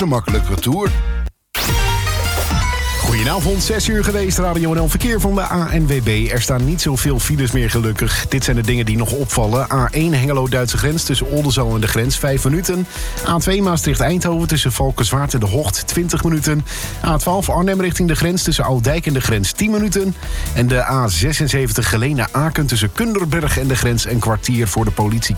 zo makkelijk retour. Goedenavond, 6 uur geweest, Radio NL Verkeer van de ANWB. Er staan niet zoveel files meer gelukkig. Dit zijn de dingen die nog opvallen. A1 Hengelo-Duitse grens tussen Oldenzaal en de grens 5 minuten. A2 Maastricht-Eindhoven tussen Valkenswaard en de Hocht 20 minuten. A12 Arnhem richting de grens tussen Oudijk en de grens 10 minuten. En de A76 Geleen-Aken tussen Kunderberg en de grens een kwartier voor de politie